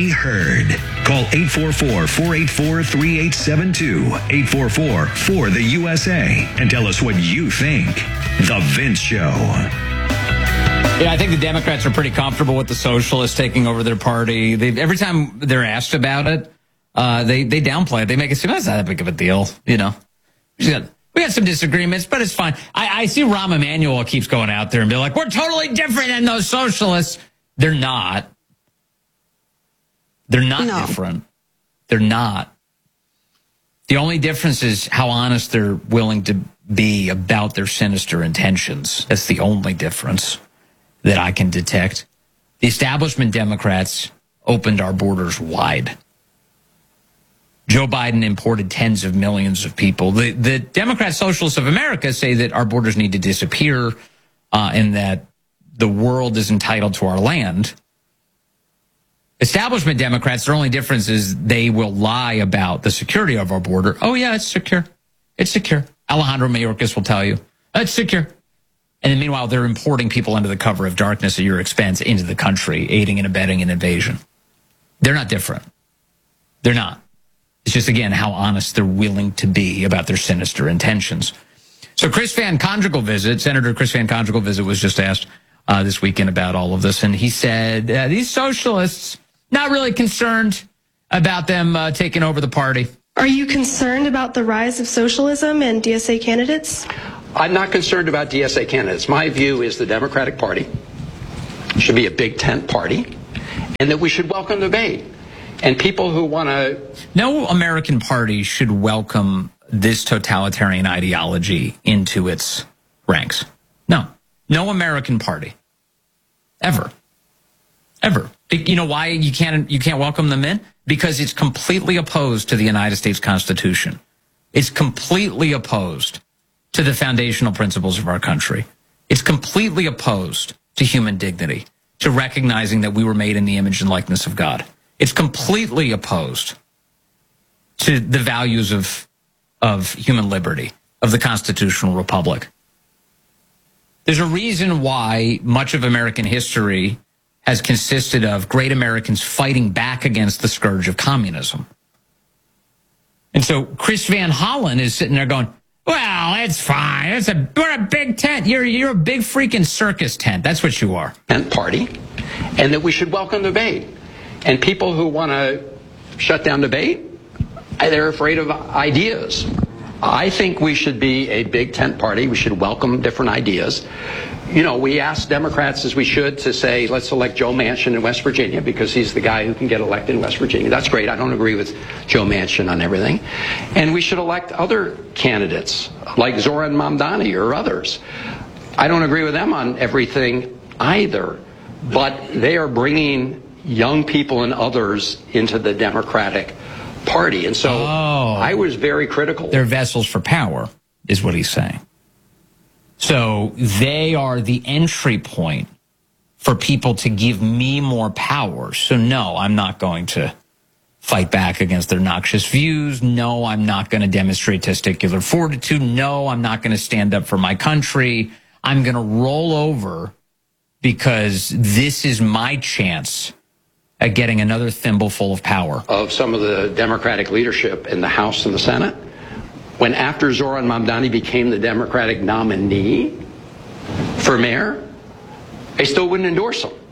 Heard. Call 844-484-3872, 844-4-the-USA, and tell us what you think. The Vince Show. Yeah, I think the Democrats are pretty comfortable with the socialists taking over their party. Every time they're asked about it, they downplay it. They make it seem that's not that big of a deal, you know. We got some disagreements, but it's fine. I see Rahm Emanuel keeps going out there and be like, we're totally different than those socialists. They're not. They're not different. They're not. The only difference is how honest they're willing to be about their sinister intentions. That's the only difference that I can detect. The establishment Democrats opened our borders wide. Joe Biden imported tens of millions of people. The Democrat Socialists of America say that our borders need to disappear and that the world is entitled to our land. Establishment Democrats, their only difference is they will lie about the security of our border. Oh, yeah, it's secure. It's secure. Alejandro Mayorkas will tell you. It's secure. And then meanwhile, they're importing people under the cover of darkness at your expense into the country, aiding and abetting an invasion. They're not different. They're not. It's just, again, how honest they're willing to be about their sinister intentions. So Chris Van Conjugal Visit, Senator Chris Van Conjugal Visit was just asked this weekend about all of this. And he said, these socialists, not really concerned about them taking over the party. Are you concerned about the rise of socialism and DSA candidates? I'm not concerned about DSA candidates. My view is the Democratic Party should be a big tent party and that we should welcome debate. And people who want to... No American party should welcome this totalitarian ideology into its ranks. No. No American party. Ever. Ever. You know why you can't welcome them in? Because it's completely opposed to the United States Constitution. It's completely opposed to the foundational principles of our country. It's completely opposed to human dignity, to recognizing that we were made in the image and likeness of God. It's completely opposed to the values of human liberty, of the constitutional republic. There's a reason why much of American history has consisted of great Americans fighting back against the scourge of communism. And so Chris Van Hollen is sitting there going, well, it's fine. We're a big tent. You're a big freaking circus tent. That's what you are. Tent party, and that we should welcome debate. And people who want to shut down debate, they're afraid of ideas. I think we should be a big tent party. We should welcome different ideas. You know, we asked Democrats, as we should, to say, let's elect Joe Manchin in West Virginia because he's the guy who can get elected in West Virginia. That's great. I don't agree with Joe Manchin on everything. And we should elect other candidates like Zoran Mamdani or others. I don't agree with them on everything either, but they are bringing young people and others into the Democratic Party. And so I was very critical. They're vessels for power, is what he's saying. So they are the entry point for people to give me more power. So no, I'm not going to fight back against their noxious views. No, I'm not going to demonstrate testicular fortitude. No, I'm not going to stand up for my country. I'm going to roll over because this is my chance at getting another thimbleful of power. Of some of the Democratic leadership in the House and the Senate, when after Zoran Mamdani became the Democratic nominee for mayor, they still wouldn't endorse him.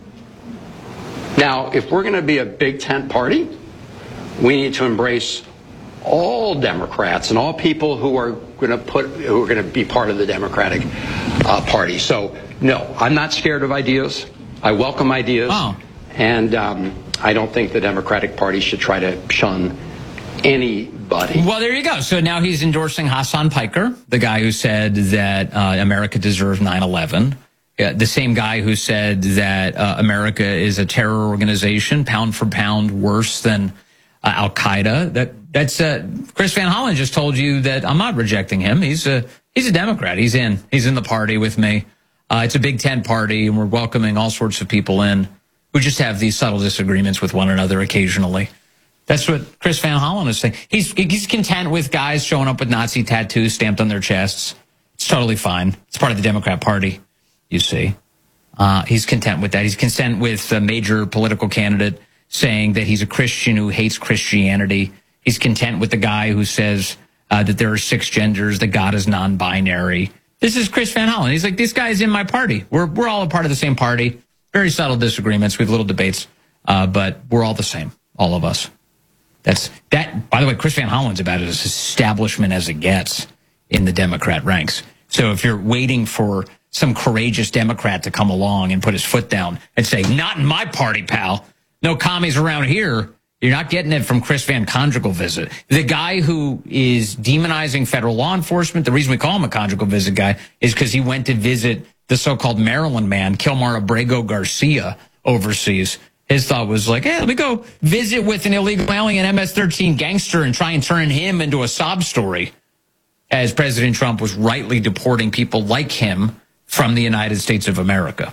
Now, if we're going to be a big tent party, we need to embrace all Democrats and all people who are going to be part of the Democratic Party. So, no, I'm not scared of ideas. I welcome ideas. And I don't think the Democratic Party should try to shun anybody. Well, there you go. So now he's endorsing Hassan Piker, the guy who said that America deserves 9/11. The same guy who said that America is a terror organization, pound for pound, worse than Al-Qaeda. That's Chris Van Hollen just told you that I'm not rejecting him. He's a Democrat. He's in the party with me. It's a Big Tent party, and we're welcoming all sorts of people in who just have these subtle disagreements with one another occasionally. That's what Chris Van Hollen is saying. He's content with guys showing up with Nazi tattoos stamped on their chests. It's totally fine. It's part of the Democrat Party, you see. He's content with that. He's content with a major political candidate saying that he's a Christian who hates Christianity. He's content with the guy who says that there are 6 genders, that God is non-binary. This is Chris Van Hollen. He's like, this guy is in my party. We're all a part of the same party. Very subtle disagreements. We have little debates, but we're all the same, all of us. By the way, Chris Van Hollen's about as establishment as it gets in the Democrat ranks. So if you're waiting for some courageous Democrat to come along and put his foot down and say, not in my party, pal. No commies around here. You're not getting it from Chris Van Conjugal Visit. The guy who is demonizing federal law enforcement, the reason we call him a conjugal visit guy is because he went to visit the so-called Maryland man, Kilmar Abrego Garcia, overseas. His thought was like, hey, let me go visit with an illegal alien MS-13 gangster and try and turn him into a sob story, as President Trump was rightly deporting people like him from the United States of America.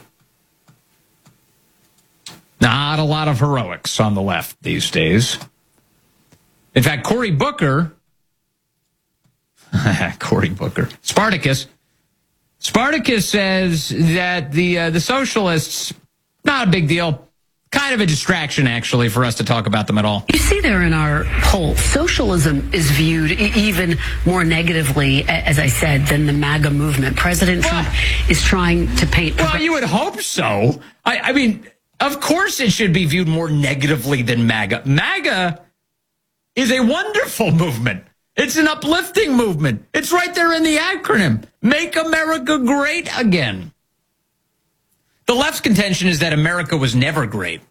Not a lot of heroics on the left these days. In fact, Cory Booker, Spartacus says that the socialists, not a big deal. Kind of a distraction, actually, for us to talk about them at all. You see there in our poll, socialism is viewed even more negatively, as I said, than the MAGA movement. President Trump is trying to paint... Well, you would hope so. I mean, of course it should be viewed more negatively than MAGA. MAGA is a wonderful movement. It's an uplifting movement. It's right there in the acronym. Make America Great Again. The left's contention is that America was never great.